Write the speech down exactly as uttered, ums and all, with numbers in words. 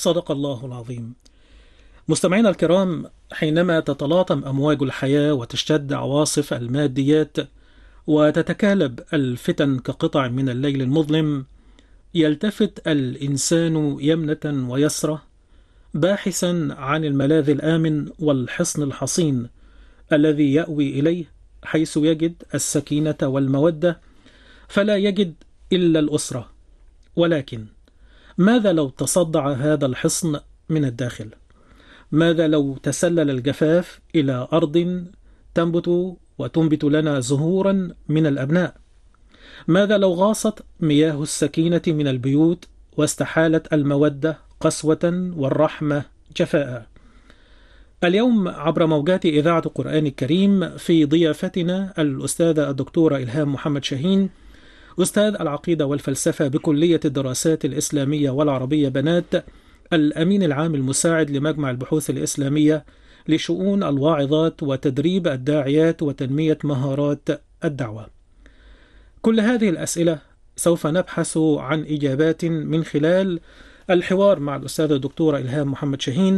صدق الله العظيم. مستمعينا الكرام، حينما تتلاطم أمواج الحياة وتشتد عواصف الماديات وتتكالب الفتن كقطع من الليل المظلم، يلتفت الإنسان يمنة ويسرة باحثا عن الملاذ الآمن والحصن الحصين الذي يأوي إليه، حيث يجد السكينة والمودة، فلا يجد إلا الأسرة. ولكن ماذا لو تصدع هذا الحصن من الداخل؟ ماذا لو تسلل الجفاف إلى أرض تنبت وتنبت لنا زهورا من الأبناء؟ ماذا لو غاصت مياه السكينة من البيوت واستحالت المودة قسوة والرحمة جفاء؟ اليوم عبر موجات إذاعة القرآن الكريم في ضيافتنا الأستاذة الدكتورة إلهام محمد شاهين، أستاذ العقيدة والفلسفة بكلية الدراسات الإسلامية والعربية بنات، الأمين العام المساعد لمجمع البحوث الإسلامية لشؤون الواعظات وتدريب الداعيات وتنمية مهارات الدعوة. كل هذه الأسئلة سوف نبحث عن إجابات من خلال الحوار مع الأستاذة الدكتورة إلهام محمد شاهين،